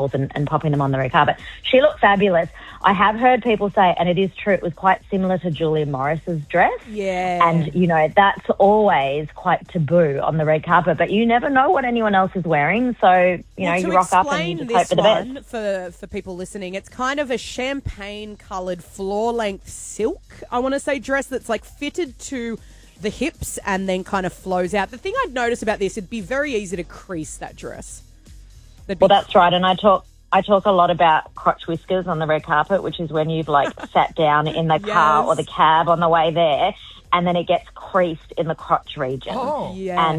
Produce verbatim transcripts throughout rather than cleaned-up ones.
dolls and, and popping them on the red carpet. She looked fabulous. I have heard people say, and it is true, it was quite similar to Julia Morris's dress. Yeah. And, you know, that's always quite taboo on the red carpet, but you never know what anyone else is wearing. So, you well, know, you rock up and you just hope for the best. One, for, for people listening, it's kind of a champagne-coloured floor-length silk, I want to say, dress that's like fitted to the hips and then kind of flows out. The thing I'd notice about this, it'd be very easy to crease that dress. Well, that's right. And I talk I talk a lot about crotch whiskers on the red carpet, which is when you've, like, sat down in the car yes. or the cab on the way there, and then it gets creased in the crotch region. Oh. Yes. And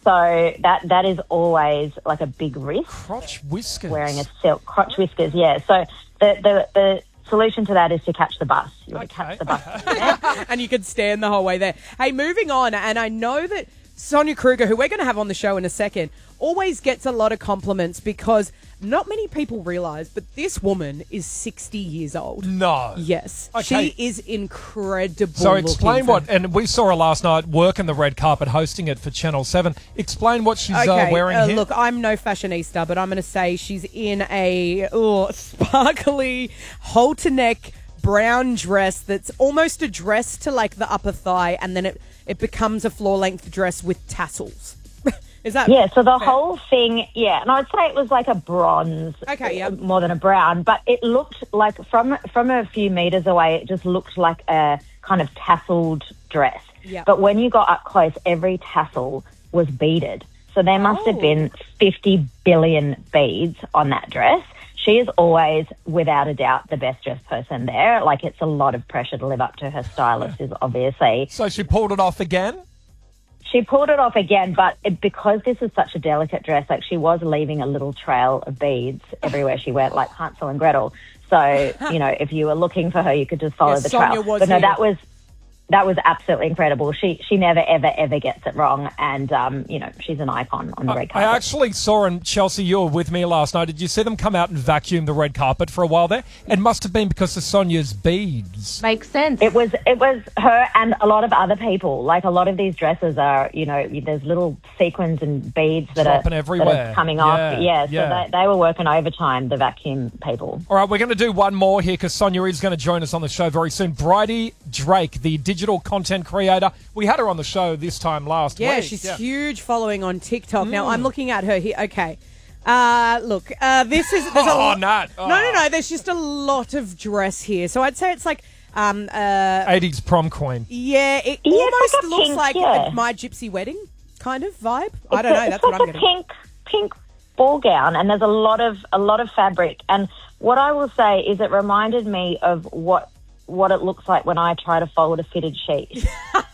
so that that is always, like, a big risk. Crotch whiskers. Wearing a silk crotch whiskers, yeah. So the, the, the solution to that is to catch the bus. You want to Okay. catch the bus. And you could stand the whole way there. Hey, moving on, and I know that Sonia Kruger, who we're going to have on the show in a second, always gets a lot of compliments because not many people realise, but this woman is sixty years old. No. Yes. Okay. She is incredible. So explain looking what, for- and we saw her last night working the red carpet, hosting it for Channel seven. Explain what she's Okay, uh, wearing uh, here. look, I'm no fashionista, but I'm going to say she's in a oh, sparkly halter neck brown dress that's almost a dress to like the upper thigh, and then it, it becomes a floor length dress with tassels. Is that Yeah, so the fair? whole thing, yeah, and I'd say it was like a bronze, Okay, yeah. more than a brown, but it looked like from from a few metres away, it just looked like a kind of tasseled dress. Yeah. But when you got up close, every tassel was beaded. So there must Oh. have been fifty billion beads on that dress. She is always, without a doubt, the best dressed person there. Like, it's a lot of pressure to live up to. Her stylist is obviously... So she pulled it off again? She pulled it off again, but it, because this is such a delicate dress, like, she was leaving a little trail of beads everywhere she went, like Hansel and Gretel. So, you know, if you were looking for her, you could just follow Yeah, the Sonia trail. was But no, here. that was that was absolutely incredible. She she never ever ever gets it wrong, and um, you know, she's an icon on the red I carpet. actually saw, and Chelsea, you were with me last night. Did you see them come out and vacuum the red carpet for a while there? It must have been because of Sonia's beads. Makes sense. It was it was her and a lot of other people. Like, a lot of these dresses are, you know, there's little sequins and beads that are, Dropping that everywhere. are coming Yeah, off. Yeah, so yeah. They, they were working overtime, the vacuum people. All right, we're going to do one more here because Sonia is going to join us on the show very soon. Bridie Drake, the digital content creator. We had her on the show this time last Yeah, week. she's huge following on TikTok. Now, Mm. I'm looking at her here. Okay. Uh, look, uh, this is... There's a Oh, lot, Nat. No, no, Oh. no. There's just a lot of dress here. So I'd say it's like... Um, uh, eighties prom queen. yeah, it Yeah, almost it's like a looks pink, like yeah. a My Gypsy Wedding kind of vibe. I don't It's know. a- That's it's what like I'm a getting. pink pink ball gown, and there's a lot of a lot of fabric. And what I will say is, it reminded me of what what it looks like when I try to fold a fitted sheet.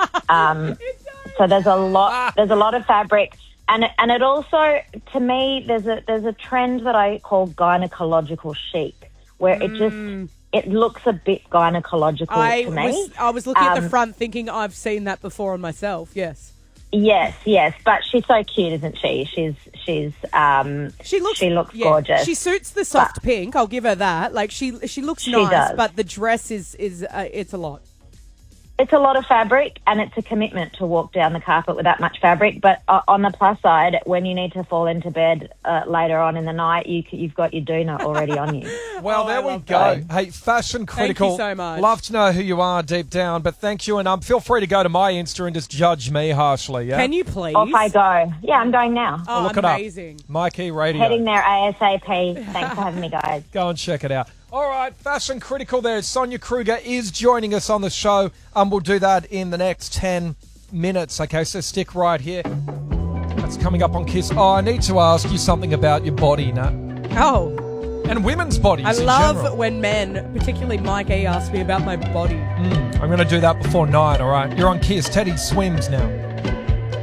um, so there's a lot there's a lot of fabric, and and it also, to me, there's a there's a trend that I call gynecological chic, where it just it looks a bit gynecological I to me. was, I was looking at the Um, front thinking I've seen that before on myself, yes. Yes, yes, but she's so cute, isn't she? She's she's um She looks, she looks yeah, gorgeous. She suits the soft pink. I'll give her that. Like she, she looks She nice, does. but the dress is is uh, it's a lot. It's a lot of fabric, and it's a commitment to walk down the carpet with that much fabric. But uh, on the plus side, when you need to fall into bed uh, later on in the night, you, c- you've got your doona already on you. Well, Oh, there I we love go. that. Hey, fashion critical. so much. Love to know who you are deep down, but thank you, and um, feel free to go to my Insta and just judge me harshly. Yeah. Can you please? Off I go. Yeah, I'm going now. Oh, Look amazing. it up. Mikey Radio. Heading there ASAP. Thanks for having me, guys. Go and check it out. All right, fashion critical there. Sonia Kruger is joining us on the show, and we'll do that in the next ten minutes. Okay, so stick right here. That's coming up on Kiss. Oh, I need to ask you something about your body, Nat. Oh, And women's bodies I in love general. when men, particularly Mike E, ask me about my body. I'm going to do that before nine, all right? You're on Kiss. Teddy swims now.